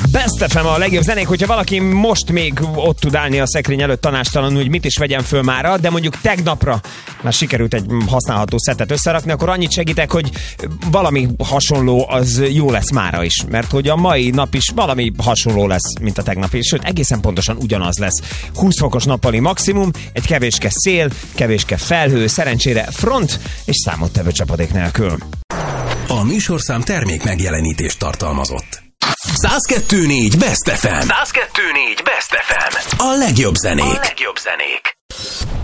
Best FM a legjobb zenék, hogyha valaki most még ott tud állni a szekrény előtt tanástalanul, hogy mit is vegyen föl mára, de mondjuk tegnapra már sikerült egy használható szettet összerakni, akkor annyit segítek, hogy valami hasonló az jó lesz mára is, mert hogy a mai nap is valami hasonló lesz, mint a tegnapi, sőt egészen pontosan ugyanaz lesz. 20 fokos nappali maximum, egy kevéske szél, kevéske felhő, szerencsére front és számottevő csapadék nélkül. A műsorszám termék megjelenítést tartalmazott. 102.4 Best FM. 102.4 Best FM. A legjobb zenék.